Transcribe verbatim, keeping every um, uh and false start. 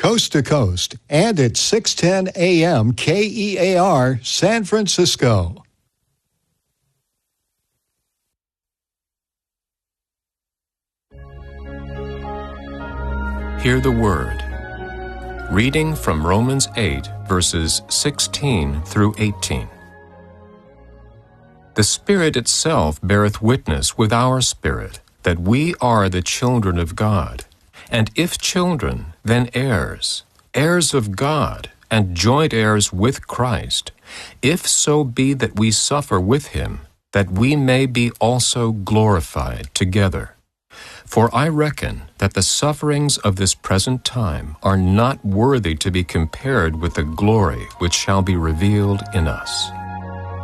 coast to coast, and at six ten A M K E A R, San Francisco. Hear the Word. Reading from Romans eight, verses sixteen through eighteen. The Spirit itself beareth witness with our spirit that we are the children of God, and if children, then heirs, heirs of God, and joint heirs with Christ, if so be that we suffer with him, that we may be also glorified together. For I reckon that the sufferings of this present time are not worthy to be compared with the glory which shall be revealed in us.